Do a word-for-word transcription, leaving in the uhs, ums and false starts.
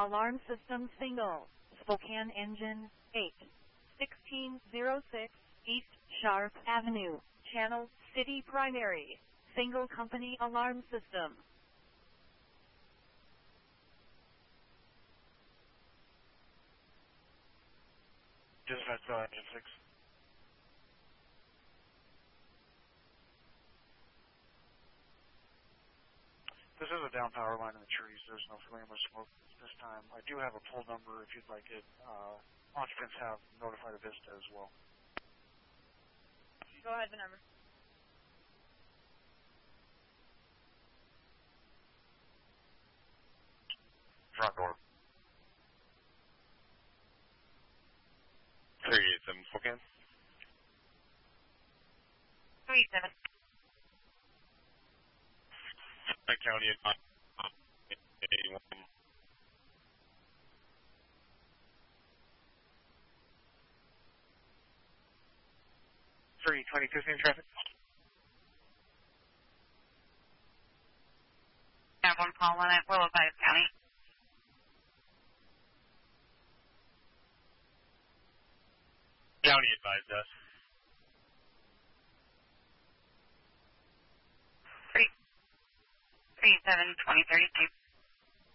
Alarm System single. Spokane engine eight. sixteen oh six East Sharp Avenue. Channel City Primary. Single company alarm system. Dispatch uh, engine six. This is a down power line in the trees. There's no flame or smoke this time. I do have a pull number if you'd like it. Uh, occupants have notified Avista as well. Go ahead, the number. Front door. three eight seven Spokane. three eight seven. County at eighty-one. three twenty-two, same traffic. I have one call on it. Willow Bias County. County advised us. three three seven twenty thirty two.